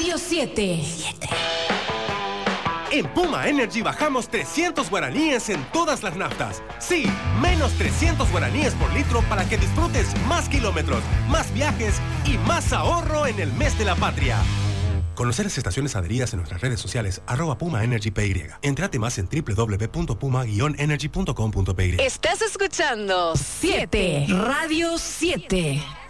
Radio 7. En Puma Energy bajamos 300 guaraníes en todas las naftas. Sí, menos 300 guaraníes por litro para que disfrutes más kilómetros, más viajes y más ahorro en el mes de la patria. Conocer las estaciones adheridas en nuestras redes sociales @PumaEnergyPY. Entrate más en www.puma-energy.com.py. Estás escuchando 7 Radio 7.